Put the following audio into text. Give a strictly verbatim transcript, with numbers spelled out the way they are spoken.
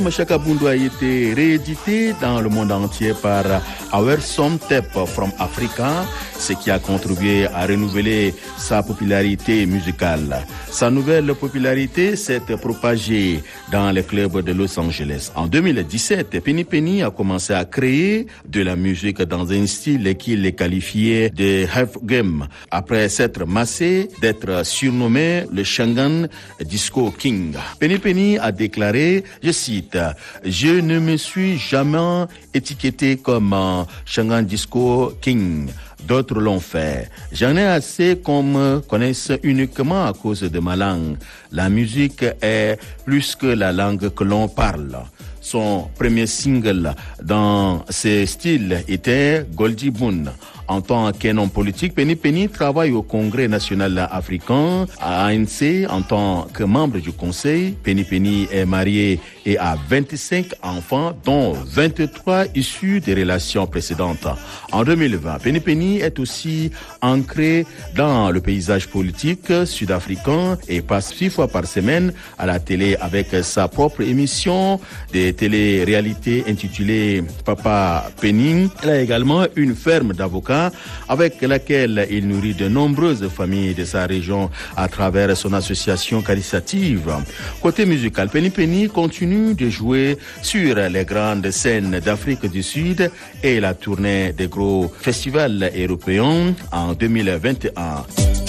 Chaka Bundu a été réédité dans le monde entier par Our Some Tape from Africa, ce qui a contribué à renouveler sa popularité musicale. Sa nouvelle popularité s'est propagée dans les clubs de Los Angeles. En deux mille dix-sept, Penny Penny a commencé à créer de la musique dans un style qu'il qualifiait de half game, après s'être massé d'être surnommé le Shangan Disco King. Penny Penny a déclaré, je cite, « Je ne me suis jamais étiqueté comme uh, Shangan Disco King. D'autres l'ont fait. J'en ai assez qu'on me connaisse uniquement à cause de ma langue. La musique est plus que la langue que l'on parle. » Son premier single dans ce style était Goldie Boone. En tant qu'un homme politique, Penny Penny travaille au Congrès national africain, à A N C, en tant que membre du conseil. Penny Penny est mariée et a vingt-cinq enfants, dont vingt-trois issus des relations précédentes. En deux mille vingt, Penny Penny est aussi ancrée dans le paysage politique sud-africain et passe six fois par semaine à la télé avec sa propre émission de télé-réalité intitulée Papa Penny. Elle a également une ferme d'avocats avec laquelle il nourrit de nombreuses familles de sa région à travers son association caritative. Côté musical, Penny Penny continue de jouer sur les grandes scènes d'Afrique du Sud et la tournée des gros festivals européens en deux mille vingt et un.